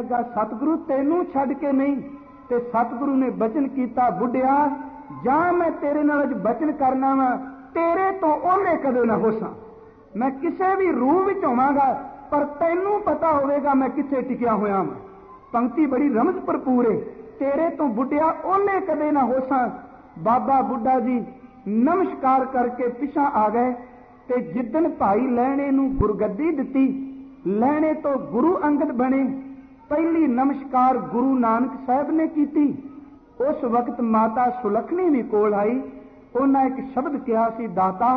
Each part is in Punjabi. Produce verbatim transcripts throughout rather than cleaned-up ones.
सतगुरु तेनू छड्ड के नहीं। ते सतगुरु ने बचन किया, बुढ़िया जा मैं तेरे नाल अज बचन करना वा, तेरे तो ओले कदे ना होसा। मैं किसी भी रूह विच होवांगा पर तैनू पता होवेगा मैं किथे टिकिया होया वां। पंक्ति बड़ी रमज भरपूर है। तेरे तो बुढ़िया ओले कदे ना होसा। बाबा बुढ़ा जी नमस्कार करके पिछा आ गए। ते जिदन भाई लहणे नू गुरगद्दी दिती, लहणे तो गुरु अंगद बने। पहली नमस्कार गुरु नानक साहब ने की। उस वक्त माता सुलखनी भी कोल आई। उन्हें एक शब्द कहा सी, दाता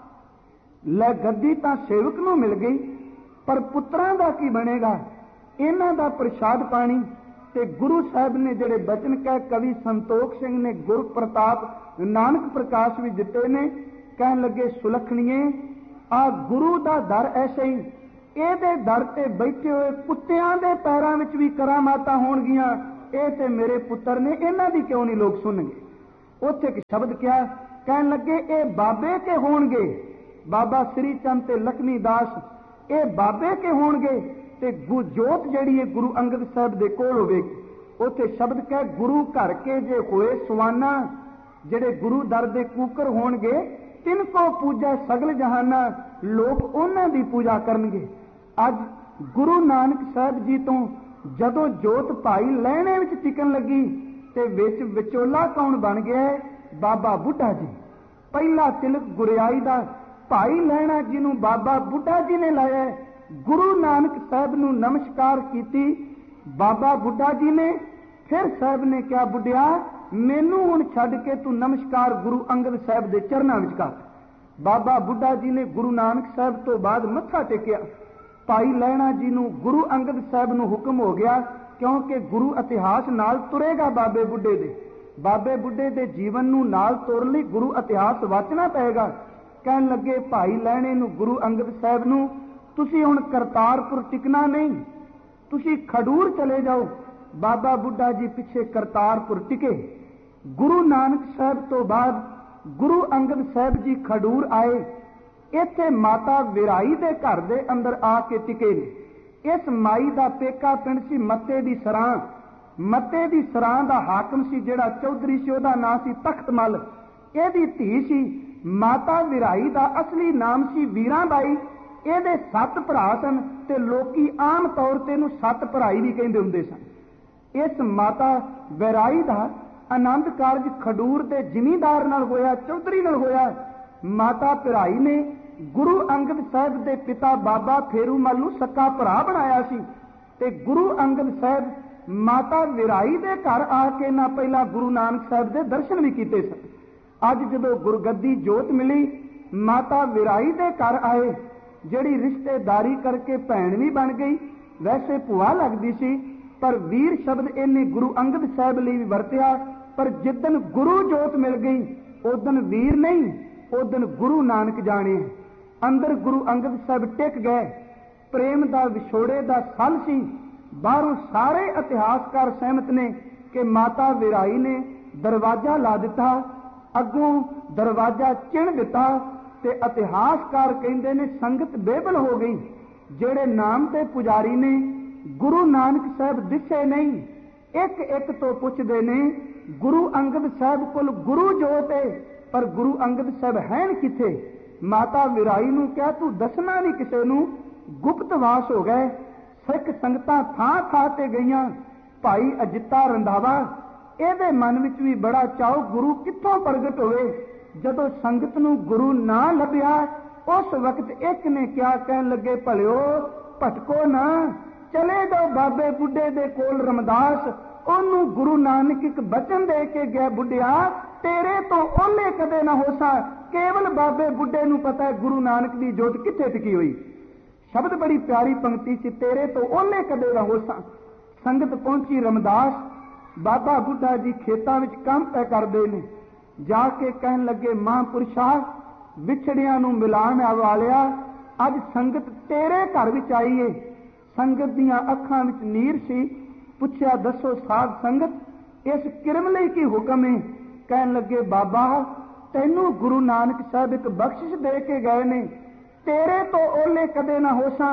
लै गद्दी तां सेवक नूं मिल गई, पर पुत्रां दा की बनेगा, इन्हां दा प्रसाद पानी। ते गुरु साहब ने जिहड़े बचन कह कवि संतोख सिंह ने गुर प्रताप नानक प्रकाश भी दिते ने। कहन लगे, सुलखणीए आ गुरु दा दर ऐसे ही, ਇਹਦੇ ਦਰ ਤੇ बैठे हुए कुत्तियां दे पैरां विच भी करामातां होणगीਆਂ। ਇਹ ਤੇ ਮੇਰੇ ਪੁੱਤਰ ने, ਇਹਨਾਂ ਦੀ क्यों नहीं लोग सुनगे। ਉੱਥੇ एक शब्द क्या कहन लगे, ये बाबे के होणगे। बाबा श्री चंद ते लक्ष्मी दास ये बाबे के होणगे ते जोत जिहड़ी है गुरु अंगद साहब दे कोल होवेगी। ਉੱਥੇ शब्द कह, गुरु घर के जे होए सुवाना, जिहड़े गुरु दर दे कूकर होणगे, तिनको पूजा सगल जहाना, लोग उन्हां दी पूजा करनगे। अज गुरु नानक साहब जी तो जदों जोत भाई लहणे विच टिकन लगी ते विच विचोला कौन बन गया है? बाबा बुढ़ा जी। पहला तिलक गुरियाई दा भाई लहणा जी नूं बाबा बुढ़ा जी ने लाया। गुरु नानक साहब नूं नमस्कार कीती बाबा बुढ़ा जी ने। फिर साहब ने कहा, बुढ़िया मैनू हुण छड्ड के तू नमस्कार गुरु अंगद साहब दे चरनां विच कर। बाबा बुढ़ा जी ने गुरु नानक साहब तो बाद मत्था टेकिया। भाई लहणा जी नूं गुरु अंगद साहब नूं हुक्म हो गया, क्योंकि गुरु इतिहास नाल तुरेगा बाबे बुढ़े दे। बाबे बुढ़े दे जीवन नूं नाल तुरन लई गुरु इतिहास वाचना पएगा। कहन लगे, भाई लहणे नूं गुरु अंगद साहब नूं तुसीं हुण करतारपुर टिकना नहीं, तुसीं खडूर चले जाओ। बाबा बुढ़ा जी पिछे करतारपुर टिके। गुरु नानक साहब तो बाद गुरु अंगद साहब जी खडूर आए। इत्थे माता विराई दे घर दे अंदर आके टिके ने। इस माई दा पेका पिंड सी मत्ते दी सरां। मत्ते दी सरां दा हाकम सी जिहड़ा चौधरी सी, ओहदा नाम सी तख्तमल। इहदी धी सी माता विराई दा असली नाम सी वीरां बाई। इहदे सत्त भरा सन ते लोकी आम तौर ते इहनूं सत्त भराई भी कहंदे हुंदे सन। इस माता विराई दा आनंद कारज खडूर दे जिमीदार नाल होया, चौधरी नाल होया। माता पिराई ने गुरु अंगद साहब दे पिता बाबा फेरूमल नूं सक्का भरा बनाया सी। ते गुरु अंगद साहब माता विराई दे घर आके ना पहला गुरु नानक साहब दे दर्शन भी कीते सन। अज जदों गुरगद्दी जोत मिली, माता विराई दे घर आए, जिहड़ी रिश्तेदारी करके भैन भी बन गई, वैसे भुआ लगदी सी, पर वीर शब्द इन्हें गुरु अंगद साहब लिए भी वरतिया। पर जिदन गुरु जोत मिल गई उदन वीर नहीं, उदन गुरु नानक जाने। अंदर गुरु अंगद साहब टिक गए। प्रेम दा विछोड़े दा सल सी। बाहरों सारे इतिहासकार सहमत ने कि माता विराई ने दरवाजा ला दिता, अगों दरवाजा चिण दिता। ते इतिहासकार कहते ने संगत बेबल हो गई। जेड़े नाम ते पुजारी ने गुरु नानक साहब दिसे नहीं, एक एक तो पुछदे ने गुरु अंगद साहब कोल गुरु जोत है, पर गुरु अंगद साहब हैं किथे? माता विराई नूं क्या तू दसना नहीं किसे नूं? गुप्तवास हो गए। सिख संगतां थां थां ते गईयां। भाई अजिता रंधावा इहदे मन विच भी बड़ा चाओ गुरु कित्थों प्रगट होवे। जदों संगत नूं गुरु ना लभ्या, उस वक्त एक ने क्या कहन लगे, भलिओ भटको ना, चले जाओ बाबे बुढ़े दे कोल रमदास। ओनू गुरु नानक एक बचन दे के गया, बुढ़िया तेरे तो ओले कदे ना होसा। केवल बाबे बुढ़े नू पता है गुरु नानक दी जोत किथे टिकी हुई। शब्द बड़ी प्यारी पंक्ति सी, तेरे तो ओले कदे ना होसा। संगत पहुंची रमदास। बाबा बुढ़ा जी खेतां विच काम तय करदे ने। जाके कहन लगे, महापुरुषा विछड़ियां नू मिलाण वालिया, अज संगत तेरे घर विच आई है। संगत दियां अखां विच नीर सी। पुछया, दसो साध संगत इस किरम लई की हुक्म है? कहन लगे, बाबा तैनू गुरु नानक साहब एक बख्शिश दे के गए ने, तेरे तो ओले कदे ना होसा।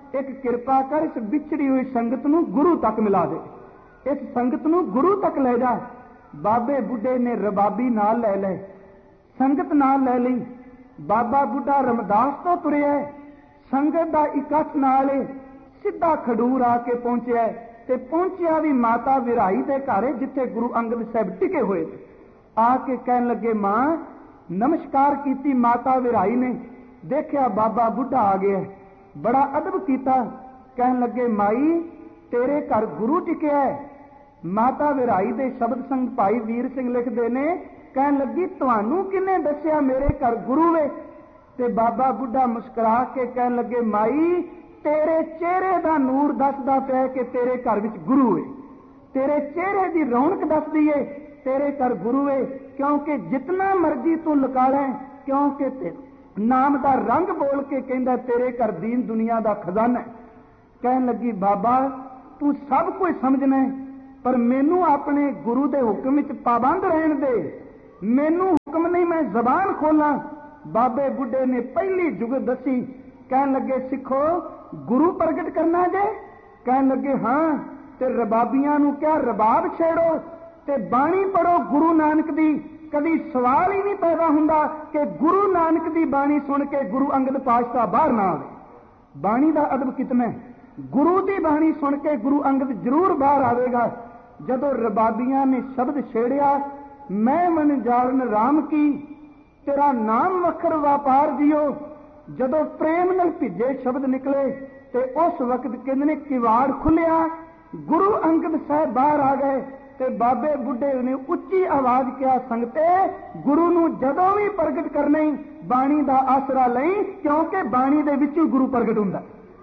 एक किरपा कर इस बिछड़ी हुई संगत नूं गुरु तक मिला दे, इस संगत नूं गुरु तक ले जा। बाबे बुढ़े ने रबाबी नाल लै ले, संगत नाल लै लई। बाबा बुढ़ा रमदास तो तुरिया, संगत दा इकट्ठ नाल सीधा खडूर आके पहुंचिया ते पहुंचिया भी माता विराई दे घर जिथे गुरु अंगद साहब टिके हुए। आके कहन लगे मां नमस्कार कीती। माता विराई ने देखिया बाबा बुढ़ा आ गया, बड़ा अदब किया। कहन लगे माई तेरे घर गुरु टिकिया है। माता विराई दे शब्द संग भाई वीर सिंह लिखते ने, कहन लगी तुहानू किने दसिया मेरे घर गुरु वे? ते बाबा बुढ़ा मुस्कुरा के कहन लगे माई तेरे चेहरे दा नूर दसदा पिया कि तेरे घर विच गुरु है, तेरे चेहरे दी रौनक दसदी है तेरे घर गुरु है। क्योंकि जितना मर्जी तू लुका लै, क्योंकि ते नाम दा रंग बोल के कहंदा तेरे घर दीन दुनिया दा खजाना है। कहन लगी बाबा तू सब कुछ समझना है, पर मैनू अपने गुरु दे हुक्म विच पाबंद रहन दे, मैनू हुक्म नहीं मैं जबान खोला। बाबे बुढ़े ने पहली जुगत दसी। कहन लगे सिखो गुरु प्रगट करना जे? कहन लगे हाँ। ते रबाबियां नू क्या रबाब छेड़ो ते बाणी पढ़ो गुरु नानक दी। कभी सवाल ही नहीं पैदा हुंदा कि गुरु नानक दी बाणी सुन के गुरु अंगद पातशाह बाहर ना आवे। बाणी दा अदब कितना है, गुरु दी बाणी सुन के गुरु अंगद जरूर बाहर आवेगा। जदों रबाबियां ने शब्द छेड़िया मैं मन जालन राम की तेरा नाम वखर व्यापार दियो, जदों प्रेम नाल भिजे शब्द निकले ते उस वक्त कहंदे ने किवाड़ खुलिया, गुरु अंगद साहब बाहर आ गए। ते बाबे बुढ़े ने उच्ची आवाज किया संगते गुरु नूं जदों भी प्रगट करना बाणी दा आसरा लई, क्योंकि बाणी दे विच गुरु प्रगट हुंदा।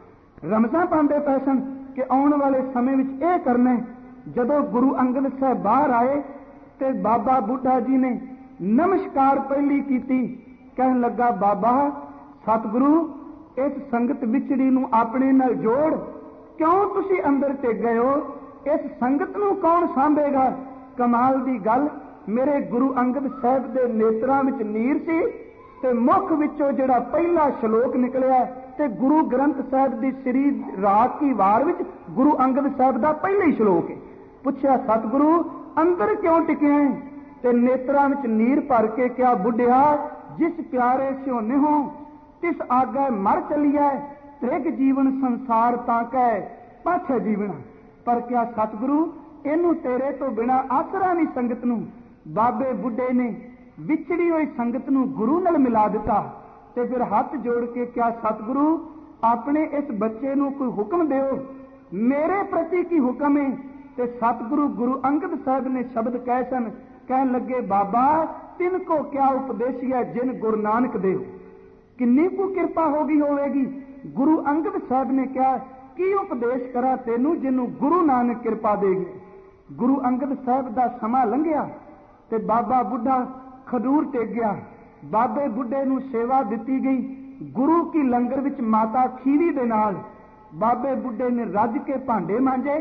रमजां पांदे पै सन कि आउण वाले समय विच इह करना। जदों गुरु अंगद साहब बाहर आए ते बाबा बुढ़ा जी ने नमस्कार पहली कीती। कहन लगा बाबा सतगुरु इस संगत विछड़ी नूं अपने नाल जोड़, क्यों तुसी अंदर टिक गए हो? इस संगत नूं कौन सांभेगा? कमाल दी गल मेरे गुरु अंगद साहब दे नेत्रां विच नीर सी ते मुख विचों जिहड़ा पहला श्लोक निकलिया ते गुरु ग्रंथ साहब दी श्री राग की वार विच गुरु अंगद साहब दा पहला ही श्लोक है। पुछया सतगुरु अंदर क्यों टिके हैं? ते नेत्रां विच नीर भर के क्या बुढ़िया जिस प्यारे स्यों निहो तिस आगे मर चलिया, त्रिग जीवन संसार ताकै पाछे जीवना। पर क्या सतगुरु इनू तेरे तो बिना आसरा नहीं संगत नूं? बाबे बुढ़े ने विछड़ी हुई संगत नूं गुरु नाल मिला दिता ते फिर हाथ जोड़ के क्या सतगुरु अपने इस बच्चे नूं कोई हुक्म दिओ, मेरे प्रति की हुक्म है? ते सतगुरु गुरु अंगद साहब ने शब्द कहे सन। कहन लगे बाबा तिनको क्या उपदेशिया जिन गुरु नानक देव, किन्नी को कृपा होगी होवेगी। गुरु अंगद साहब ने क्या की उपदेश करा तेनू जिन्नू गुरु नानक कृपा देगी। गुरु अंगद साहब दा समा लंघिया ते बाबा बुढ़ा खडूर टेक गया। बाबे बुढ़े नू सेवा दिती गई गुरु की लंगर विच माता खीवी दे नाल। बाबे बुढ़े ने रज के भांडे मांजे,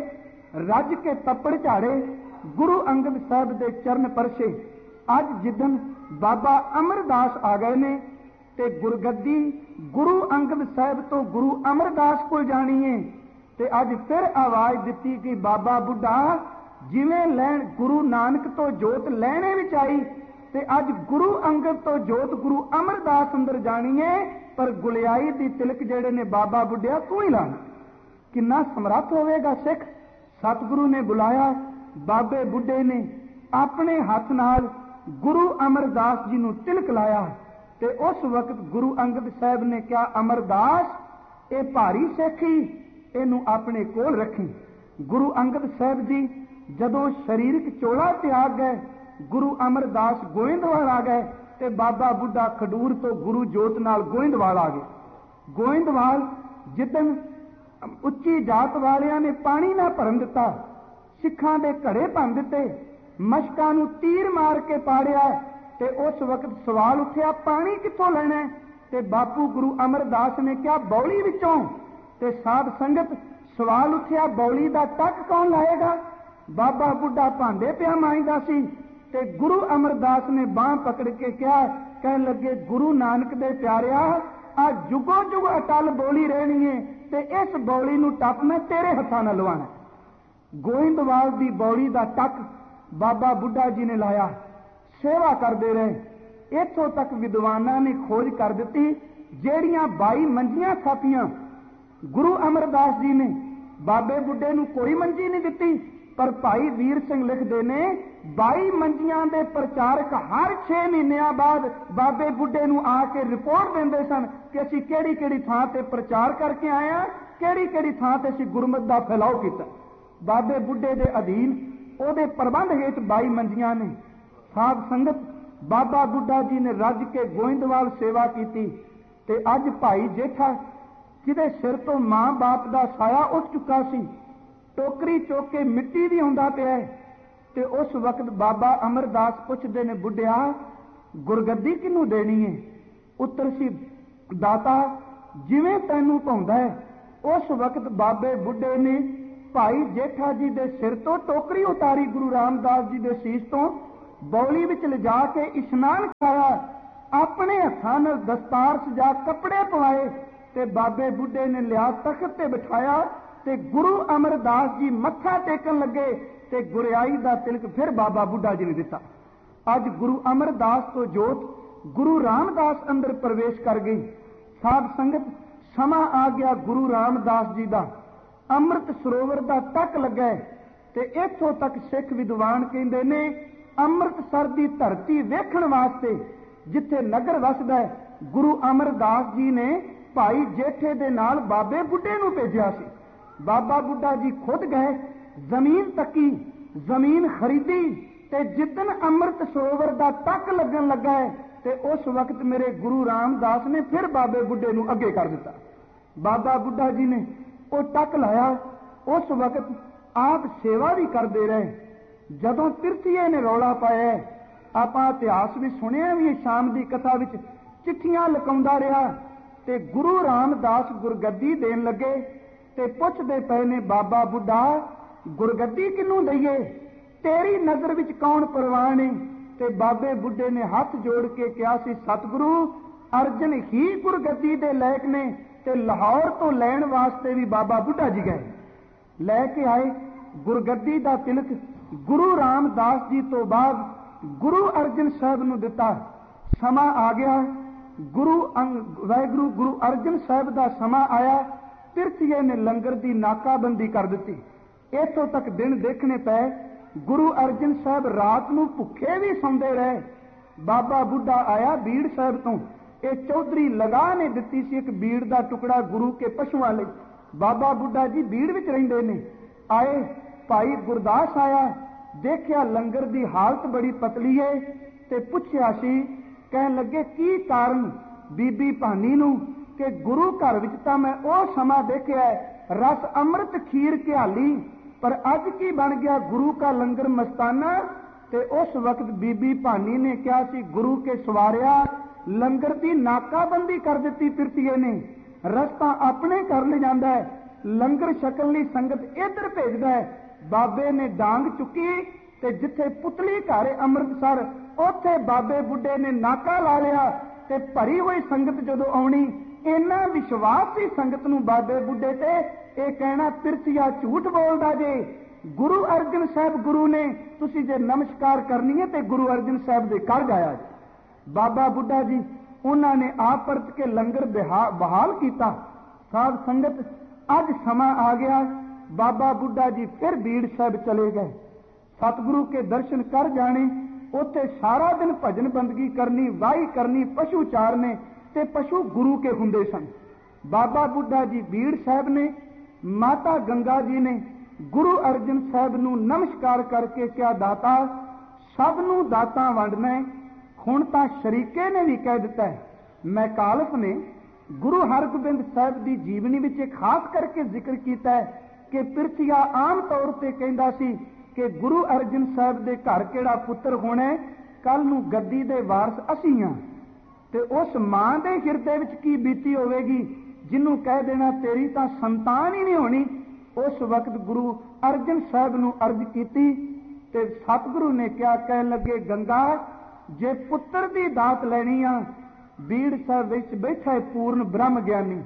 रज के तप्पड़ झाड़े, गुरु अंगद साहब दे चरण परसे। अज जिदन बाबा अमरदास आ गए ने ते गुरगद्दी गुरु अंगद साहब तो गुरु अमरदास को जानी है। ते अज फिर आवाज दी कि बाबा बुढ़ा जिवें लैन गुरु नानक तो जोत लैने विच आई ते अज गुरु अंगद तो जोत गुरु अमरदास अंदर जानी है, पर गुलियाई दी तिलक जेड़े ने बाबा बुढ़िया तू ही लाना। किन्ना समर्थ होवेगा सिख। सतगुरु ने बुलाया, बाबे बुढ़े ने अपने हाथ नाल गुरु अमरदास जी नूं तिलक लाया ते उस वक्त गुरु अंगद साहब ने क्या अमरदास ये भारी सिखी इनू अपने कोल रखी। गुरु अंगद साहब जी जदों शरीरक चोला त्याग गए, गुरु अमरदास गोइंदवाल आ गए ते बाबा बुढ़ा खडूर तो गुरु जोत नाल गोइंदवाल आ गए। गोइंदवाल जिदन उच्ची जात वालियां ने पानी ना भरन दिता, सिखां दे घड़े भन दिते, मशकां नूं तीर मार के पाड़िया ते उस वक्त सवाल उठिया पानी कित्थों लेना है? ते बापू गुरु अमरदास ने क्या बौली विचों? ते साध संगत सवाल उठिया बौली दा टक कौन लाएगा? बाबा बुढ़ा भांडे पिया मांजदा सी ते गुरु अमरदास ने बांह पकड़ के क्या कहन लगे गुरु नानक दे प्यारिया आ जुगो जुग अटल बोली रहनी है ਤੇ ਇਸ ਬੌਲੀ ਨੂੰ ਟੱਪ ਮੈਂ ਤੇਰੇ ਹੱਥਾਂ ਨਾਲ ਲਵਾਣਾ। ਗੋਇੰਦਵਾਲ ਦੀ ਬੌਲੀ ਦਾ ਟੱਕ ਬਾਬਾ ਬੁੱਢਾ ਜੀ ਨੇ ਲਾਇਆ, ਸੇਵਾ ਕਰਦੇ ਰਹੇ। ਇੱਥੋਂ ਤੱਕ ਵਿਦਵਾਨਾਂ ਨੇ ਖੋਜ ਕਰ ਦਿੱਤੀ, ਜਿਹੜੀਆਂ ਬਾਈ ਮੰਜੀਆਂ ਥਾਪੀਆਂ ਗੁਰੂ ਅਮਰਦਾਸ ਜੀ ਨੇ ਬਾਬੇ ਬੁੱਢੇ ਨੂੰ ਕੋਈ ਮੰਜੀ ਨਹੀਂ ਦਿੱਤੀ, ਪਰ ਭਾਈ ਵੀਰ ਸਿੰਘ ਲਿਖਦੇ ਨੇ ਬਾਈ ਮੰਜੀਆਂ ਦੇ ਪ੍ਰਚਾਰਕ ਹਰ ਛੇ ਮਹੀਨਿਆਂ ਬਾਅਦ ਬਾਬੇ ਬੁੱਢੇ ਨੂੰ ਆ ਕੇ ਰਿਪੋਰਟ ਦਿੰਦੇ ਸਨ ਕਿ ਅਸੀਂ ਕਿਹੜੀ ਕਿਹੜੀ ਥਾਂ ਤੇ ਪ੍ਰਚਾਰ ਕਰਕੇ ਆਏ ਹਾਂ, ਕਿਹੜੀ ਕਿਹੜੀ ਥਾਂ ਤੇ ਅਸੀਂ ਗੁਰਮਤਿ ਦਾ ਫੈਲਾਓ ਕੀਤਾ। ਬਾਬੇ ਬੁੱਢੇ ਦੇ ਅਧੀਨ ਉਹਦੇ ਪ੍ਰਬੰਧ ਹੇਠ ਬਾਈ ਮੰਜੀਆਂ ਨੇ। ਸਾਧ ਸੰਗਤ, ਬਾਬਾ ਬੁੱਢਾ ਜੀ ਨੇ ਰੱਜ ਕੇ ਗੋਇੰਦਵਾਲ ਸੇਵਾ ਕੀਤੀ ਤੇ ਅੱਜ ਭਾਈ ਜੇਠਾ ਜਿਹਦੇ ਸਿਰ ਤੋਂ ਮਾਂ ਬਾਪ ਦਾ ਸਾਇਆ ਉੱਠ ਚੁੱਕਾ ਸੀ, ਟੋਕਰੀ ਚੁੱਕ ਕੇ ਮਿੱਟੀ ਵੀ ਆਉਂਦਾ ਪਿਆ ਤੇ ਉਸ ਵਕਤ ਬਾਬਾ ਅਮਰਦਾਸ ਪੁੱਛਦੇ ਨੇ, ਬੁੱਢਿਆ ਗੁਰਗੱਦੀ ਕਿਹਨੂੰ ਦੇਣੀ ਹੈ? ਉੱਤਰ ਸੀ, ਦਾਤਾ ਜਿਵੇਂ ਤੈਨੂੰ ਭਾਉਂਦਾ ਹੈ। ਉਸ ਵਕਤ ਬਾਬੇ ਬੁੱਢੇ ਨੇ ਭਾਈ ਜੇਠਾ ਜੀ ਦੇ ਸਿਰ ਤੋਂ ਟੋਕਰੀ ਉਤਾਰੀ, ਗੁਰੂ ਰਾਮਦਾਸ ਜੀ ਦੇ ਸੀਸ ਤੋਂ ਬੌਲੀ ਵਿੱਚ ਲਿਜਾ ਕੇ ਇਸ਼ਨਾਨ ਕਰਾਇਆ, ਆਪਣੇ ਹੱਥਾਂ ਨਾਲ ਦਸਤਾਰ ਸਜਾ ਕੱਪੜੇ ਪਵਾਏ ਤੇ ਬਾਬੇ ਬੁੱਢੇ ਨੇ ਲਿਆ ਤਖਤ ਤੇ ਬਿਠਾਇਆ ਤੇ ਗੁਰੂ ਅਮਰਦਾਸ ਜੀ ਮੱਥਾ ਟੇਕਣ ਲੱਗੇ ਤੇ ਗੁਰਿਆਈ ਦਾ ਤਿਲਕ ਫਿਰ ਬਾਬਾ ਬੁੱਢਾ ਜੀ ਨੇ ਦਿੱਤਾ। ਅੱਜ ਗੁਰੂ ਅਮਰਦਾਸ ਤੋਂ ਜੋਤ ਗੁਰੂ ਰਾਮਦਾਸ ਅੰਦਰ ਪ੍ਰਵੇਸ਼ ਕਰ ਗਈ। ਸਾਧ ਸੰਗਤ, ਸਮਾਂ ਆ ਗਿਆ ਗੁਰੂ ਰਾਮਦਾਸ ਜੀ ਦਾ ਅੰਮ੍ਰਿਤ ਸਰੋਵਰ ਦਾ ਟੱਕ ਲੱਗਾ ਤੇ ਇੱਥੋਂ ਤੱਕ ਸਿੱਖ ਵਿਦਵਾਨ ਕਹਿੰਦੇ ਨੇ ਅੰਮ੍ਰਿਤਸਰ ਦੀ ਧਰਤੀ ਵੇਖਣ ਵਾਸਤੇ ਜਿੱਥੇ ਨਗਰ ਵਸਦਾ ਹੈ, ਗੁਰੂ ਅਮਰਦਾਸ ਜੀ ਨੇ ਭਾਈ ਜੇਠੇ ਦੇ ਨਾਲ ਬਾਬੇ ਬੁੱਢੇ ਨੂੰ ਭੇਜਿਆ ਸੀ। ਬਾਬਾ ਬੁੱਢਾ ਜੀ ਖੁਦ ਗਏ, ਜ਼ਮੀਨ ਤੱਕੀ, ਜ਼ਮੀਨ ਖਰੀਦੀ ਤੇ ਜਿੱਦਨ ਅੰਮ੍ਰਿਤ ਸਰੋਵਰ ਦਾ ਟੱਕ ਲੱਗਣ ਲੱਗਾ ਹੈ ਤੇ ਉਸ ਵਕਤ ਮੇਰੇ ਗੁਰੂ ਰਾਮਦਾਸ ਨੇ ਫਿਰ ਬਾਬੇ ਬੁੱਢੇ ਨੂੰ ਅੱਗੇ ਕਰ ਦਿੱਤਾ। ਬਾਬਾ ਬੁੱਢਾ ਜੀ ਨੇ ਉਹ ਟੱਕ ਲਾਇਆ। ਉਸ ਵਕਤ ਆਪ ਸੇਵਾ ਵੀ ਕਰਦੇ ਰਹੇ। ਜਦੋਂ ਤਿਰਥੀਏ ਨੇ ਰੌਲਾ ਪਾਇਆ, ਆਪਾਂ ਇਤਿਹਾਸ ਵੀ ਸੁਣਿਆ ਵੀ ਸ਼ਾਮ ਦੀ ਕਥਾ ਵਿੱਚ ਚਿੱਠੀਆਂ ਲਕਾਉਂਦਾ ਰਿਹਾ ਤੇ ਗੁਰੂ ਰਾਮਦਾਸ ਗੁਰਗੱਦੀ ਦੇਣ ਲੱਗੇ ਤੇ ਪੁੱਛਦੇ ਪਏ ਨੇ, ਬਾਬਾ ਬੁੱਢਾ ਗੁਰਗੱਦੀ ਕਿਹਨੂੰ ਦਈਏ? ਤੇਰੀ ਨਜ਼ਰ ਵਿੱਚ ਕੌਣ ਪ੍ਰਵਾਨ ਹੈ? ਤੇ ਬਾਬੇ ਬੁੱਢੇ ਨੇ ਹੱਥ ਜੋੜ ਕੇ ਕਿਹਾ ਸੀ, ਸਤਿਗੁਰੂ ਅਰਜਨ ਹੀ ਗੁਰਗੱਦੀ ਦੇ ਲਾਇਕ ਨੇ। ਤੇ ਲਾਹੌਰ ਤੋਂ ਲੈਣ ਵਾਸਤੇ ਵੀ ਬਾਬਾ ਬੁੱਢਾ ਜੀ ਗਏ, ਲੈ ਕੇ ਆਏ ਗੁਰਗੱਦੀ ਦਾ ਤਿਲਕ। ਗੁਰੂ ਰਾਮਦਾਸ ਜੀ ਤੋਂ ਬਾਅਦ ਗੁਰੂ ਅਰਜਨ ਸਾਹਿਬ ਨੂੰ ਦਿੱਤਾ। ਸਮਾਂ ਆ ਗਿਆ, ਗੁਰੂ ਵਾਹਿਗੁਰੂ ਗੁਰੂ ਅਰਜਨ ਸਾਹਿਬ ਦਾ ਸਮਾਂ ਆਇਆ। ਤਿਰਥੀਏ ਨੇ ਲੰਗਰ ਦੀ ਨਾਕਾਬੰਦੀ ਕਰ ਦਿੱਤੀ। ਇੱਥੋਂ ਤੱਕ ਦਿਨ ਦੇਖਣੇ ਪਏ, ਗੁਰੂ ਅਰਜਨ ਸਾਹਿਬ ਰਾਤ ਨੂੰ ਭੁੱਖੇ ਵੀ ਸੌਂਦੇ ਰਹੇ। ਬਾਬਾ ਬੁੱਢਾ ਆਇਆ ਬੀੜ ਸਾਹਿਬ ਤੋਂ, ਇਹ ਚੌਧਰੀ ਲਗਾ ਨੇ ਦਿੱਤੀ ਸੀ ਇੱਕ ਬੀੜ ਦਾ ਟੁਕੜਾ ਗੁਰੂ ਕੇ ਪਸ਼ੂਆਂ ਲਈ। ਬਾਬਾ ਬੁੱਢਾ ਜੀ ਬੀੜ ਵਿੱਚ ਰਹਿੰਦੇ ਨੇ। ਆਏ ਭਾਈ ਗੁਰਦਾਸ ਆਇਆ, ਦੇਖਿਆ ਲੰਗਰ ਦੀ ਹਾਲਤ ਬੜੀ ਪਤਲੀ ਹੈ ਤੇ ਪੁੱਛਿਆ ਸੀ, ਕਹਿਣ ਲੱਗੇ ਕੀ ਕਾਰਨ ਬੀਬੀ ਭਾਨੀ ਨੂੰ? ਕਿ ਗੁਰੂ ਘਰ ਵਿੱਚ ਤਾਂ ਮੈਂ ਉਹ ਸਮਾਂ ਦੇਖਿਆ ਰਸ ਅੰਮ੍ਰਿਤ ਖੀਰ ਘਿਆਲੀ, ਪਰ ਅੱਜ ਕੀ ਬਣ ਗਿਆ ਗੁਰੂ ਕਾ ਲੰਗਰ ਮਸਤਾਨਾ। ਤੇ ਉਸ ਵਕਤ ਬੀਬੀ ਭਾਨੀ ਨੇ ਕਿਹਾ ਸੀ, ਗੁਰੂ ਕੇ ਸਵਾਰਿਆ ਲੰਗਰ ਦੀ ਨਾਕਾਬੰਦੀ ਕਰ ਦਿੱਤੀ ਤਿਰਥੀਏ ਨੇ। ਰਸਤਾ ਆਪਣੇ ਕਰ ਲੈ ਜਾਂਦਾ ਹੈ, ਲੰਗਰ ਛਕਣ ਲਈ ਸੰਗਤ ਇੱਧਰ ਭੇਜਦਾ ਹੈ। ਬਾਬੇ ਨੇ ਡਾਂਗ ਚੁੱਕੀ ਤੇ ਜਿੱਥੇ ਪੁਤਲੀ ਘਰ ਅੰਮ੍ਰਿਤਸਰ, ਉੱਥੇ ਬਾਬੇ ਬੁੱਢੇ ਨੇ ਨਾਕਾ ਲਾ ਲਿਆ ਤੇ ਭਰੀ ਹੋਈ ਸੰਗਤ ਜਦੋਂ ਆਉਣੀ, ਇੰਨਾ ਵਿਸ਼ਵਾਸ ਸੀ ਸੰਗਤ ਨੂੰ ਬਾਬੇ ਬੁੱਢੇ ਤੇ, ਇਹ ਕਹਿਣਾ ਤਿਰਥੀਆ ਝੂਠ ਬੋਲਦਾ ਜੇ। ਗੁਰੂ ਅਰਜਨ ਸਾਹਿਬ ਗੁਰੂ ਨੇ, ਤੁਸੀਂ ਜੇ ਨਮਸਕਾਰ ਕਰਨੀ ਹੈ ਤੇ ਗੁਰੂ ਅਰਜਨ ਸਾਹਿਬ ਦੇ ਕਰ ਜਾਇਆ। ਬਾਬਾ ਬੁੱਢਾ ਜੀ ਉਹਨਾਂ ਨੇ ਆਪ ਪਰਤ ਕੇ ਲੰਗਰ ਬਹਾਲ ਕੀਤਾ। ਸਾਧ ਸੰਗਤ, ਅੱਜ ਸਮਾਂ ਆ ਗਿਆ, ਬਾਬਾ ਬੁੱਢਾ ਜੀ ਫਿਰ ਬੀੜ ਸਾਹਿਬ ਚਲੇ ਗਏ। ਸਤਿਗੁਰੂ ਕੇ ਦਰਸ਼ਨ ਕਰ ਜਾਣੇ, ਉੱਥੇ ਸਾਰਾ ਦਿਨ ਭਜਨ ਬੰਦਗੀ ਕਰਨੀ, ਵਾਹੀ ਕਰਨੀ, ਪਸ਼ੂ ਚਾਰਨੇ ਤੇ ਪਸ਼ੂ ਗੁਰੂ ਕੇ ਹੁੰਦੇ ਸਨ। ਬਾਬਾ ਬੁੱਢਾ ਜੀ ਬੀੜ ਸਾਹਿਬ ਨੇ, ਮਾਤਾ ਗੰਗਾ ਜੀ ਨੇ ਗੁਰੂ ਅਰਜਨ ਸਾਹਿਬ ਨੂੰ ਨਮਸਕਾਰ ਕਰਕੇ ਕਿਹਾ, ਦਾਤਾ ਸਭ ਨੂੰ ਦਾਤਾ ਵੰਡਣਾ। ਹੁਣ ਤਾਂ ਸ਼ਰੀਕੇ ਨੇ ਵੀ ਕਹਿ ਦਿੱਤਾ ਹੈ। ਮੈਂ ਕਾਲਫ ਨੇ ਗੁਰੂ ਹਰਗੋਬਿੰਦ ਸਾਹਿਬ ਦੀ ਜੀਵਨੀ ਵਿੱਚ ਇੱਕ ਖਾਸ ਕਰਕੇ ਜ਼ਿਕਰ ਕੀਤਾ ਹੈ ਕਿ ਪਿਰਥੀਆ ਆਮ ਤੌਰ ਤੇ ਕਹਿੰਦਾ ਸੀ ਕਿ ਗੁਰੂ ਅਰਜਨ ਸਾਹਿਬ ਦੇ ਘਰ ਕਿਹੜਾ ਪੁੱਤਰ ਹੋਣਾ, ਕੱਲ ਨੂੰ ਗੱਦੀ ਦੇ ਵਾਰਸ ਅਸੀਂ ਹਾਂ। ਤੇ ਉਸ ਮਾਂ ਦੇ ਹਿਰਦੇ ਵਿੱਚ ਕੀ ਬੀਤੀ ਹੋਵੇਗੀ ਜਿਹਨੂੰ ਕਹਿ ਦੇਣਾ ਤੇਰੀ ਤਾਂ ਸੰਤਾਨ ਹੀ ਨਹੀਂ ਹੋਣੀ। ਉਸ ਵਕਤ ਗੁਰੂ ਅਰਜਨ ਸਾਹਿਬ ਨੂੰ ਅਰਜ਼ ਕੀਤੀ ਤੇ ਸਤਿਗੁਰੂ ਨੇ ਕਿਹਾ, ਕਹਿਣ ਲੱਗੇ, ਗੰਗਾ ਜੇ ਪੁੱਤਰ ਦੀ ਦਾਤ ਲੈਣੀ ਆ, ਬੀੜ ਸਾਹਿਬ ਵਿੱਚ ਬੈਠਾ ਪੂਰਨ ਬ੍ਰਹਮ ਗਿਆਨੀ,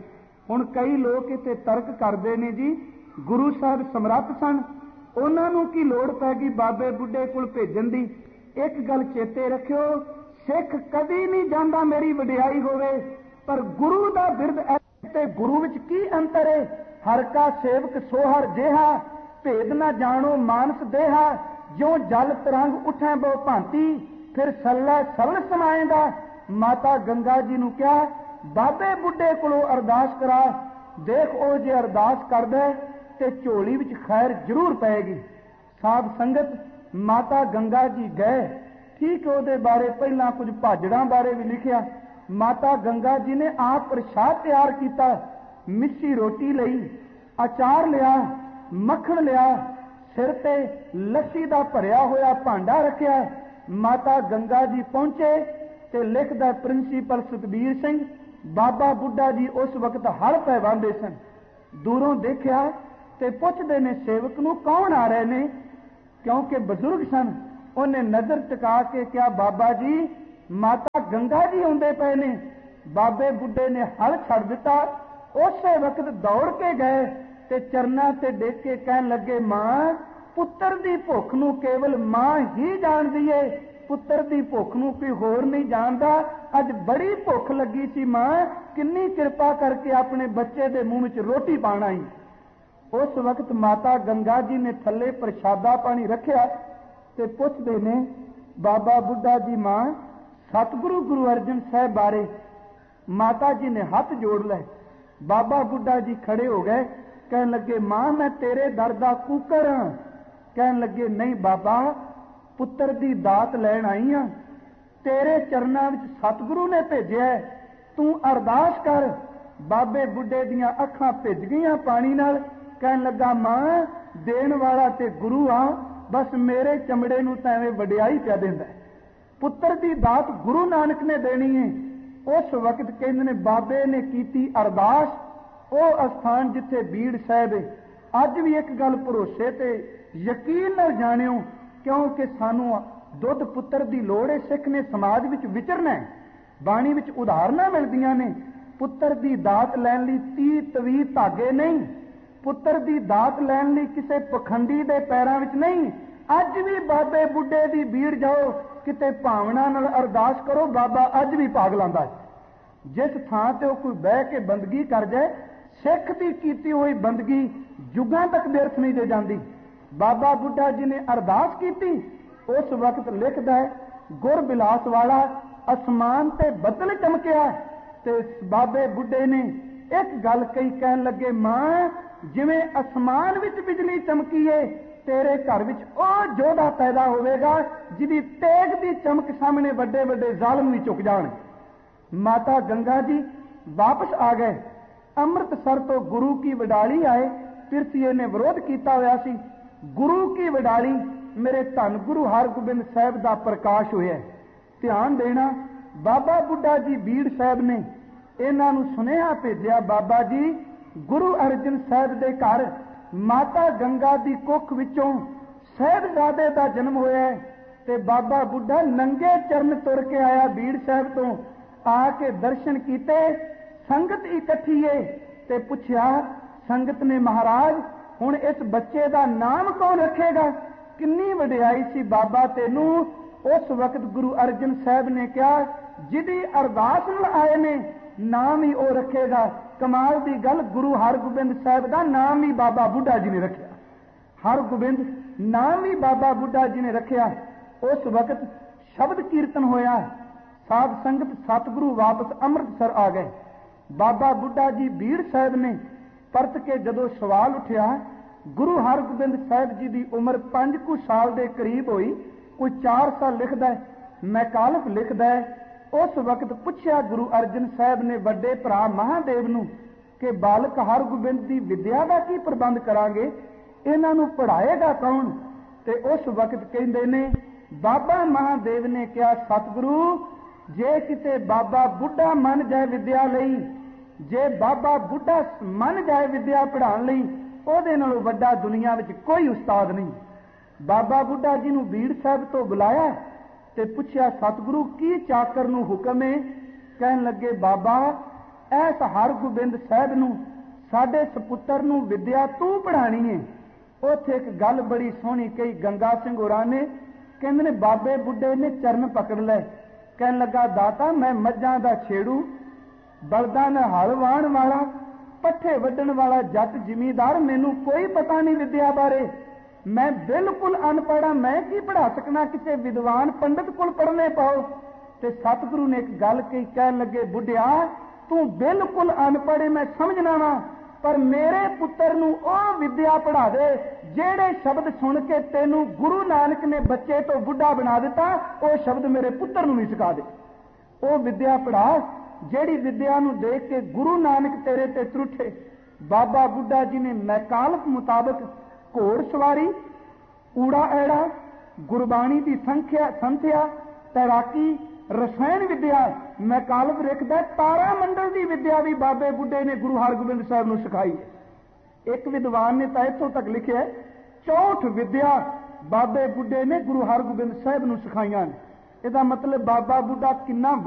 ਹੁਣ ਕਈ ਲੋਕ ਇੱਥੇ ਤਰਕ ਕਰਦੇ ਨੇ ਜੀ ਗੁਰੂ ਸਾਹਿਬ ਸਮਰੱਥ ਸਨ, ਉਹਨਾਂ ਨੂੰ ਕੀ ਲੋੜ ਪੈ ਗਈ ਬਾਬੇ ਬੁੱਢੇ ਕੋਲ ਭੇਜਣ ਦੀ। ਇੱਕ ਗੱਲ ਚੇਤੇ ਰੱਖਿਓ, ਸਿੱਖ ਕਦੀ ਨਹੀਂ ਜਾਂਦਾ ਮੇਰੀ ਵਡਿਆਈ ਹੋਵੇ, ਪਰ ਗੁਰੂ ਦਾ ਬਿਰਦ ਤੇ ਗੁਰੂ ਵਿੱਚ ਕੀ ਅੰਤਰ ਹੈ। ਹਰ ਕਾ ਸੇਵਕ ਸੋ ਹਰ ਜਿਹਾ, ਭੇਦ ਨਾ ਜਾਣੋ ਮਾਨਸ ਦੇਹਾ। ਜਿਉ ਜਲ ਤਰੰਗ ਉਠੈ ਬਹੁ ਭਾਂਤੀ, ਫਿਰ ਸੱਲਾ ਸਰਲ ਸਮਾਏਂਦਾ। ਮਾਤਾ ਗੰਗਾ ਜੀ ਨੂੰ ਕਿਹਾ ਬਾਬੇ ਬੁੱਢੇ ਕੋਲੋਂ ਅਰਦਾਸ ਕਰਾ, ਦੇਖ ਉਹ ਜੇ ਅਰਦਾਸ ਕਰਦਾ ਤੇ ਝੋਲੀ ਵਿੱਚ ਖੈਰ ਜ਼ਰੂਰ ਪਏਗੀ। ਸਾਧ ਸੰਗਤ ਮਾਤਾ ਗੰਗਾ ਜੀ ਗਏ। ਠੀਕ ਉਹਦੇ ਬਾਰੇ ਪਹਿਲਾਂ ਕੁਝ ਭਾਜੜਾਂ ਬਾਰੇ ਵੀ ਲਿਖਿਆ। ਮਾਤਾ ਗੰਗਾ ਜੀ ਨੇ ਆਪ ਪ੍ਰਸ਼ਾਦ ਤਿਆਰ ਕੀਤਾ, ਮਿੱਸੀ ਰੋਟੀ ਲਈ, ਅਚਾਰ ਲਿਆ, ਮੱਖਣ ਲਿਆ, ਸਿਰ ਤੇ ਲੱਸੀ ਦਾ ਭਰਿਆ ਹੋਇਆ ਭਾਂਡਾ ਰੱਖਿਆ। ਮਾਤਾ ਗੰਗਾ ਜੀ ਪਹੁੰਚੇ ਤੇ ਲਿਖਦਾ ਪ੍ਰਿੰਸੀਪਲ ਸੁਖਬੀਰ ਸਿੰਘ, ਬਾਬਾ ਬੁੱਢਾ ਜੀ ਉਸ ਵਕਤ ਹਲ ਪੈ ਵਾਂਦੇ ਸਨ। ਦੂਰੋਂ ਦੇਖਿਆ ਤੇ ਪੁੱਛਦੇ ਨੇ ਸੇਵਕ ਨੂੰ ਕੌਣ ਆ ਰਹੇ ਨੇ, ਕਿਉਂਕਿ ਬਜ਼ੁਰਗ ਸਨ। ਉਹਨੇ ਨਜ਼ਰ ਟਿਕਾ ਕੇ ਕਿਹਾ ਬਾਬਾ ਜੀ ਮਾਤਾ ਗੰਗਾ ਜੀ ਆਉਂਦੇ ਪਏ ਨੇ। ਬਾਬੇ ਬੁੱਢੇ ਨੇ ਹਲ ਛੱਡ ਦਿੱਤਾ, ਉਸੇ ਵਕਤ ਦੌੜ ਕੇ ਗਏ ਤੇ ਚਰਨਾਂ ਤੇ ਡੇਕ ਕੇ ਕਹਿਣ ਲੱਗੇ ਮਾਂ ਪੁੱਤਰ ਦੀ ਭੁੱਖ ਨੂੰ ਕੇਵਲ ਮਾਂ ਹੀ ਜਾਣਦੀ ਏ, ਪੁੱਤਰ ਦੀ ਭੁੱਖ ਨੂੰ ਕੋਈ ਹੋਰ ਨਹੀਂ ਜਾਣਦਾ। ਅੱਜ ਬੜੀ ਭੁੱਖ ਲੱਗੀ ਸੀ ਮਾਂ, ਕਿੰਨੀ ਕਿਰਪਾ ਕਰਕੇ ਆਪਣੇ ਬੱਚੇ ਦੇ ਮੂੰਹ ਵਿੱਚ ਰੋਟੀ ਪਾਣ ਆਈ। ਉਸ ਵਕਤ ਮਾਤਾ ਗੰਗਾ ਜੀ ਨੇ ਥੱਲੇ ਪ੍ਰਸ਼ਾਦਾ ਪਾਣੀ ਰੱਖਿਆ ਤੇ ਪੁੱਛਦੇ ਨੇ ਬਾਬਾ ਬੁੱਢਾ ਜੀ ਮਾਂ ਸਤਿਗੁਰੂ ਗੁਰੂ ਅਰਜਨ ਸਾਹਿਬ ਬਾਰੇ। ਮਾਤਾ ਜੀ ਨੇ ਹੱਥ ਜੋੜ ਲਏ। ਬਾਬਾ ਬੁੱਢਾ ਜੀ ਖੜੇ ਹੋ ਗਏ, ਕਹਿਣ ਲੱਗੇ ਮਾਂ ਮੈਂ ਤੇਰੇ ਦਰ ਦਾ ਕੂਕਰ ਹਾਂ। ਕਹਿਣ ਲੱਗੇ ਨਹੀਂ ਬਾਬਾ, ਪੁੱਤਰ ਦੀ ਦਾਤ ਲੈਣ ਆਈ ਹਾਂ, ਤੇਰੇ ਚਰਨਾਂ ਵਿੱਚ ਸਤਿਗੁਰੂ ਨੇ ਭੇਜਿਆ, ਤੂੰ ਅਰਦਾਸ ਕਰ। ਬਾਬੇ ਬੁੱਢੇ ਦੀਆਂ ਅੱਖਾਂ ਭਿੱਜ ਗਈਆਂ ਪਾਣੀ ਨਾਲ। ਕਹਿਣ ਲੱਗਾ ਮਾਂ ਦੇਣ ਵਾਲਾ ਤੇ ਗੁਰੂ ਆ, ਬਸ ਮੇਰੇ ਚਮੜੇ ਨੂੰ ਤਾਂ ਐਵੇਂ ਵਡਿਆਈ ਪਿਆ ਦਿੰਦਾ। ਪੁੱਤਰ ਦੀ ਦਾਤ ਗੁਰੂ ਨਾਨਕ ਨੇ ਦੇਣੀ ਹੈ। ਉਸ ਵਕਤ ਕਹਿੰਦੇ ਨੇ ਬਾਬੇ ਨੇ ਕੀਤੀ ਅਰਦਾਸ, ਉਹ ਅਸਥਾਨ ਜਿੱਥੇ ਬੀੜ ਸਾਹਿਬ ਹੈ। ਅੱਜ ਵੀ ਇੱਕ ਗੱਲ ਭਰੋਸੇ ਤੇ ਯਕੀਨ ਨਾਲ ਜਾਣਿਓ, ਕਿਉਂਕਿ ਸਾਨੂੰ ਦੁੱਧ ਪੁੱਤਰ ਦੀ ਲੋੜ ਹੈ। ਸਿੱਖ ਨੇ ਸਮਾਜ ਵਿੱਚ ਵਿਚਰਨਾ ਹੈ। ਬਾਣੀ ਵਿੱਚ ਉਦਾਹਰਨਾਂ ਮਿਲਦੀਆਂ ਨੇ। ਪੁੱਤਰ ਦੀ ਦਾਤ ਲੈਣ ਲਈ ਤੀਹ ਤਵੀ ਧਾਗੇ ਨਹੀਂ, ਪੁੱਤਰ ਦੀ ਦਾਤ ਲੈਣ ਲਈ ਕਿਸੇ ਪਖੰਡੀ ਦੇ ਪੈਰਾਂ ਵਿੱਚ ਨਹੀਂ। ਅੱਜ ਵੀ ਬਾਬੇ ਬੁੱਢੇ ਦੀ ਬੀੜ ਜਾਓ, ਕਿਤੇ ਭਾਵਨਾ ਨਾਲ ਅਰਦਾਸ ਕਰੋ, ਬਾਬਾ ਅੱਜ ਵੀ ਭਾਗ ਲਾਂਦਾ ਹੈ। ਜਿਸ ਥਾਂ ਤੇ ਉਹ ਕੋਈ ਬਹਿ ਕੇ ਬੰਦਗੀ ਕਰ ਜਾਏ, ਸਿੱਖ ਦੀ ਕੀਤੀ ਹੋਈ ਬੰਦਗੀ ਯੁੱਗਾਂ ਤੱਕ ਵਿਅਰਥ ਨਹੀਂ ਦੇ ਜਾਂਦੀ। ਬਾਬਾ ਬੁੱਢਾ ਜੀ ਨੇ ਅਰਦਾਸ ਕੀਤੀ। ਉਸ ਵਕਤ ਲਿਖਦਾ ਹੈ ਗੁਰ ਬਿਲਾਸ ਵਾਲਾ ਅਸਮਾਨ ਤੇ ਬੱਦਲ ਚਮਕਿਆ ਤੇ ਬਾਬੇ ਬੁੱਢੇ ਨੇ ਇੱਕ ਗੱਲ ਕਹੀ, ਕਹਿਣ ਲੱਗੇ ਮਾਂ ਜਿਵੇਂ ਅਸਮਾਨ ਵਿੱਚ ਬਿਜਲੀ ਚਮਕੀ ਏ, ਤੇਰੇ ਘਰ ਵਿੱਚ ਉਹ ਜੋਧਾ ਪੈਦਾ ਹੋਵੇਗਾ ਜਿਹਦੀ ਤੇਗ ਦੀ ਚਮਕ ਸਾਹਮਣੇ ਵੱਡੇ ਵੱਡੇ ਜ਼ਾਲਮ ਵੀ ਝੁਕ ਜਾਣ। ਮਾਤਾ ਗੰਗਾ ਜੀ ਵਾਪਸ ਆ ਗਏ। ਅੰਮ੍ਰਿਤਸਰ ਤੋਂ ਗੁਰੂ ਕੀ ਵਡਾਲੀ ਆਏ। ਪਿਰਥੀਏ ਨੇ ਵਿਰੋਧ ਕੀਤਾ ਹੋਇਆ ਸੀ। ਗੁਰੂ ਕੀ ਵਡਾਲੀ ਮੇਰੇ ਧੰਨ ਗੁਰੂ ਹਰਗੋਬਿੰਦ ਸਾਹਿਬ ਦਾ ਪ੍ਰਕਾਸ਼ ਹੋਇਆ। ਧਿਆਨ ਦੇਣਾ, ਬਾਬਾ ਬੁੱਢਾ ਜੀ ਬੀੜ ਸਾਹਿਬ ਨੇ ਇਹਨਾਂ ਨੂੰ ਸੁਨੇਹਾ ਭੇਜਿਆ, ਬਾਬਾ ਜੀ ਗੁਰੂ ਅਰਜਨ ਸਾਹਿਬ ਦੇ ਘਰ ਮਾਤਾ ਗੰਗਾ ਦੀ ਕੁੱਖ ਵਿੱਚੋਂ ਸਾਹਿਬਜ਼ਾਦੇ ਦਾ ਜਨਮ ਹੋਇਆ ਤੇ ਬਾਬਾ ਬੁੱਢਾ ਨੰਗੇ ਚਰਨ ਤੁਰ ਕੇ ਆਇਆ ਬੀੜ ਸਾਹਿਬ ਤੋਂ। ਆ ਕੇ ਦਰਸ਼ਨ ਕੀਤੇ, ਸੰਗਤ ਇਕੱਠੀ ਏ ਤੇ ਪੁੱਛਿਆ ਸੰਗਤ ਨੇ ਮਹਾਰਾਜ ਹੁਣ ਇਸ ਬੱਚੇ ਦਾ ਨਾਮ ਕੌਣ ਰੱਖੇਗਾ? ਕਿੰਨੀ ਵਡਿਆਈ ਸੀ ਬਾਬਾ ਤੈਨੂੰ। ਉਸ ਵਕਤ ਗੁਰੂ ਅਰਜਨ ਸਾਹਿਬ ਨੇ ਕਿਹਾ ਜਿਹਦੀ ਅਰਦਾਸ ਨਾਲ ਆਏ ਨੇ ਨਾਮ ਹੀ ਉਹ ਰੱਖੇਗਾ। ਕਮਾਲ ਦੀ ਗੱਲ, ਗੁਰੂ ਹਰਗੋਬਿੰਦ ਸਾਹਿਬ ਦਾ ਨਾਮ ਹੀ ਬਾਬਾ ਬੁੱਢਾ ਜੀ ਨੇ ਰੱਖਿਆ। ਹਰਗੋਬਿੰਦ ਨਾਮ ਹੀ ਬਾਬਾ ਬੁੱਢਾ ਜੀ ਨੇ ਰੱਖਿਆ। ਉਸ ਵਕਤ ਸ਼ਬਦ ਕੀਰਤਨ ਹੋਇਆ। ਸਾਧ ਸੰਗਤ ਸਤਿਗੁਰੂ ਵਾਪਸ ਅੰਮ੍ਰਿਤਸਰ ਆ ਗਏ। ਬਾਬਾ ਬੁੱਢਾ ਜੀ ਬੀੜ ਸਾਹਿਬ ਨੇ ਪਰਤ ਕੇ ਜਦੋਂ ਸਵਾਲ ਉੱਠਿਆ, ਗੁਰੂ ਹਰਗੋਬਿੰਦ ਸਾਹਿਬ ਜੀ ਦੀ ਉਮਰ ਪੰਜ ਕੁ ਸਾਲ ਦੇ ਕਰੀਬ ਹੋਈ, ਕੋਈ ਚਾਰ ਸਾਲ ਲਿਖਦਾ, ਮੈਕਾਲਫ ਲਿਖਦਾ। ਉਸ ਵਕਤ ਪੁੱਛਿਆ ਗੁਰੂ ਅਰਜਨ ਸਾਹਿਬ ਨੇ ਵੱਡੇ ਭਰਾ ਮਹਾਦੇਵ ਨੂੰ ਕਿ ਬਾਲਕ ਹਰਗੋਬਿੰਦ ਦੀ ਵਿਦਿਆ ਦਾ ਕੀ ਪ੍ਰਬੰਧ ਕਰਾਂਗੇ, ਇਹਨਾਂ ਨੂੰ ਪੜ੍ਹਾਏਗਾ ਕੌਣ? ਤੇ ਉਸ ਵਕਤ ਕਹਿੰਦੇ ਨੇ ਬਾਬਾ ਮਹਾਦੇਵ ਨੇ ਕਿਹਾ ਸਤਿਗੁਰੂ ਜੇ ਕਿਤੇ ਬਾਬਾ ਬੁੱਢਾ ਮੰਨ ਜਾਏ ਵਿਦਿਆ ਲਈ, ਜੇ ਬਾਬਾ ਬੁੱਢਾ ਮੰਨ ਜਾਏ ਵਿਦਿਆ ਪੜ੍ਹਾਉਣ ਲਈ, ਉਹਦੇ ਨਾਲੋਂ ਵੱਡਾ ਦੁਨੀਆ ਵਿੱਚ ਕੋਈ ਉਸਤਾਦ ਨਹੀਂ। ਬਾਬਾ ਬੁੱਢਾ ਜੀ ਨੂੰ ਬੀੜ ਸਾਹਿਬ ਤੋਂ ਬੁਲਾਇਆ ਤੇ ਪੁੱਛਿਆ ਸਤਿਗੁਰੂ ਕੀ ਚਾਕਰ ਨੂੰ ਹੁਕਮ ਹੈ? ਕਹਿਣ ਲੱਗੇ ਬਾਬਾ ਐਸ ਹਰਗੋਬਿੰਦ ਸਾਹਿਬ ਨੂੰ ਸਾਡੇ ਸਪੁੱਤਰ ਨੂੰ ਵਿਦਿਆ ਤੂੰ ਪੜ੍ਹਾਣੀ ਏ। ਉੱਥੇ ਇੱਕ ਗੱਲ ਬੜੀ ਸੋਹਣੀ ਕਹੀ ਗੰਗਾ ਸਿੰਘ ਹੋਰਾਂ ਨੇ, ਕਹਿੰਦੇ ਨੇ ਬਾਬੇ ਬੁੱਢੇ ਨੇ ਚਰਨ ਪਕੜ ਲਏ, ਕਹਿਣ ਲੱਗਾ ਦਾਤਾ ਮੈਂ ਮੱਝਾਂ ਦਾ ਛੇੜੂ, ਬਲਦਾਂ ਨਾਲ ਹਲ ਵਾਹਣ ਵਾਲਾ, ਪੱਠੇ ਵੱਢਣ ਵਾਲਾ ਜੱਟ ਜ਼ਿਮੀਂਦਾਰ, ਮੈਨੂੰ ਕੋਈ ਪਤਾ ਨਹੀਂ ਵਿਦਿਆ ਬਾਰੇ, ਮੈਂ ਬਿਲਕੁਲ ਅਨਪੜ੍ਹ ਹਾਂ, ਮੈਂ ਕੀ ਪੜ੍ਹਾ ਸਕਣਾ, ਕਿਸੇ ਵਿਦਵਾਨ ਪੰਡਤ ਕੋਲ ਪੜ੍ਹਨੇ ਪਾਓ। ਤੇ ਸਤਿਗੁਰੂ ਨੇ ਇੱਕ ਗੱਲ ਕਹੀ, ਕਹਿਣ ਲੱਗੇ ਬੁੱਢਿਆ ਤੂੰ ਬਿਲਕੁਲ ਅਨਪੜ੍ਹ ਏ, ਮੈਂ ਸਮਝਣਾ ਵਾ, ਪਰ ਮੇਰੇ ਪੁੱਤਰ ਨੂੰ ਉਹ ਵਿਦਿਆ ਪੜ੍ਹਾ ਦੇ ਜਿਹੜੇ ਸ਼ਬਦ ਸੁਣ ਕੇ ਤੈਨੂੰ ਗੁਰੂ ਨਾਨਕ ਨੇ ਬੱਚੇ ਤੋਂ ਬੁੱਢਾ ਬਣਾ ਦਿੱਤਾ, ਉਹ ਸ਼ਬਦ ਮੇਰੇ ਪੁੱਤਰ ਨੂੰ ਵੀ ਸਿਖਾ ਦੇ। ਉਹ ਵਿਦਿਆ ਪੜ੍ਹਾ ਜਿਹੜੀ ਵਿਦਿਆ ਨੂੰ ਦੇਖ ਕੇ ਗੁਰੂ ਨਾਨਕ ਤੇਰੇ ਤੇ ਤਰੁੱਠੇ। ਬਾਬਾ ਬੁੱਢਾ ਜੀ ਨੇ ਮੈਕਾਲਪ ਮੁਤਾਬਕ ਘੋੜ ਸਵਾਰੀ, ਊੜਾ ਐੜਾ, ਗੁਰਬਾਣੀ ਦੀ ਸੰਖਿਆ ਸੰਥਿਆ, ਤੈਰਾਕੀ, ਰਸਾਇਣ ਵਿਦਿਆ, ਮੈਕਾਲਪ ਲਿਖਦਾ ਤਾਰਾ ਮੰਡਲ ਦੀ ਵਿਦਿਆ ਵੀ ਬਾਬੇ ਬੁੱਢੇ ਨੇ ਗੁਰੂ ਹਰਗੋਬਿੰਦ ਸਾਹਿਬ ਨੂੰ ਸਿਖਾਈ ਹੈ। ਇੱਕ ਵਿਦਵਾਨ ਨੇ ਤਾਂ ਇੱਥੋਂ ਤੱਕ ਲਿਖਿਆ ਚੌਂਹਠ ਵਿਦਿਆ ਬਾਬੇ ਬੁੱਢੇ ਨੇ ਗੁਰੂ ਹਰਗੋਬਿੰਦ ਸਾਹਿਬ ਨੂੰ ਸਿਖਾਈਆਂ ਨੇ। ਇਹਦਾ ਮਤਲਬ ਬਾਬਾ ਬੁੱਢਾ ਕਿੰਨਾ